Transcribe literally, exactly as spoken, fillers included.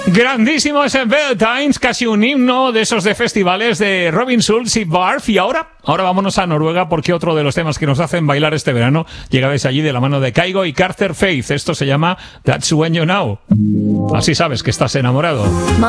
Grandísimo ese Valentine's, casi un himno de esos de festivales de Robin Schulz y Barf. Y ahora, ahora vámonos a Noruega, porque otro de los temas que nos hacen bailar este verano llega desde allí de la mano de Kygo y Carter Faith. Esto se llama That's When You Know. Así sabes que estás enamorado.